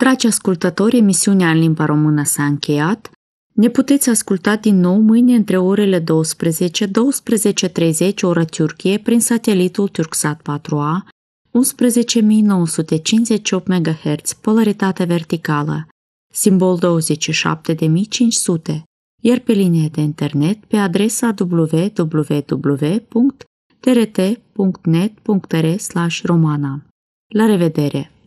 Dragi ascultători, emisiunea în limba română s-a încheiat. Ne puteți asculta din nou mâine între orele 12-12:30 oră Turcie prin satelitul Turksat 4A, 11.958 MHz, polaritate verticală, simbol 27500, iar pe linie de internet pe adresa www.trt.net.r/romana. La revedere!